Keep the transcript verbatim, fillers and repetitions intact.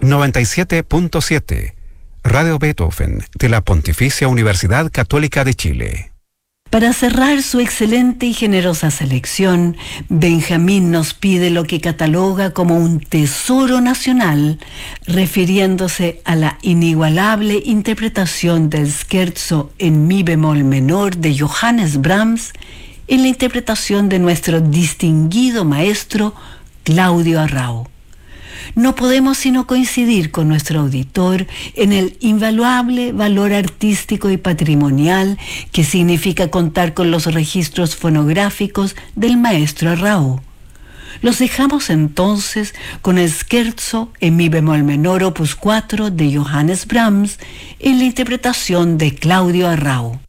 noventa y siete punto siete, Radio Beethoven, de la Pontificia Universidad Católica de Chile. Para cerrar su excelente y generosa selección, Benjamín nos pide lo que cataloga como un tesoro nacional, refiriéndose a la inigualable interpretación del scherzo en mi bemol menor de Johannes Brahms, en la interpretación de nuestro distinguido maestro Claudio Arrau. No podemos sino coincidir con nuestro auditor en el invaluable valor artístico y patrimonial que significa contar con los registros fonográficos del maestro Arrau. Los dejamos entonces con el scherzo en mi bemol menor opus cuatro de Johannes Brahms en la interpretación de Claudio Arrau.